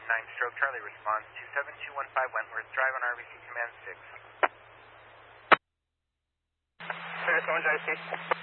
9 stroke Charlie response 27215 Wentworth Drive on RBC Command 6. Service 1 Drive 6.